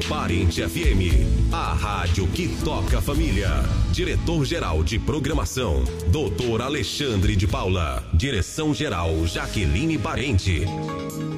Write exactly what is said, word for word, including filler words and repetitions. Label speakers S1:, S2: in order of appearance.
S1: Parente F M, a rádio que toca a família. Diretor-geral de programação, doutor Alexandre de Paula. Direção-geral, Jaqueline Parente.